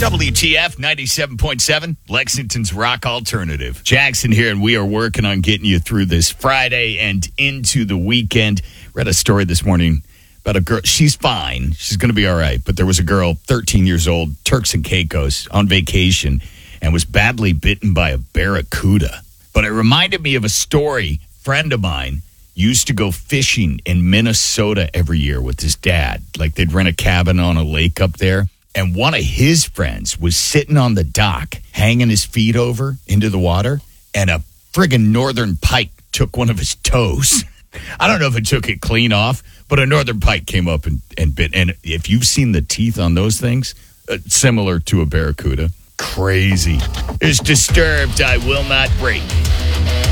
WTF 97.7, Lexington's Rock Alternative. Jackson here, and we are working on getting you through this Friday and into the weekend. Read a story this morning about a girl. She's fine. She's going to be all right. But there was a girl, 13 years old, Turks and Caicos, on vacation, and was badly bitten by a barracuda. But it reminded me of a story. A friend of mine used to go fishing in Minnesota every year with his dad. Like, they'd rent a cabin on a lake up there. And one of his friends was sitting on the dock, hanging his feet over into the water, and a friggin' northern pike took one of his toes. I don't know if it took it clean off, but a northern pike came up and bit. And if you've seen the teeth on those things, similar to a barracuda, crazy. Is Disturbed, I Will Not Break.